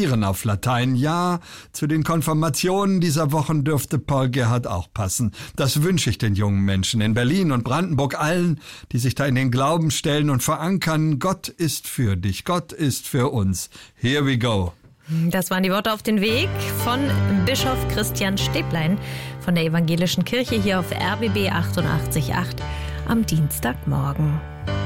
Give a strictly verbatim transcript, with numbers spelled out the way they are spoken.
Gratulieren auf Latein. Ja, zu den Konfirmationen dieser Wochen dürfte Paul Gerhardt auch passen. Das wünsche ich den jungen Menschen in Berlin und Brandenburg, allen, die sich da in den Glauben stellen und verankern, Gott ist für dich, Gott ist für uns. Here we go. Das waren die Worte auf den Weg von Bischof Christian Stäblein von der Evangelischen Kirche hier auf R B B achtundachtzig Komma acht am Dienstagmorgen.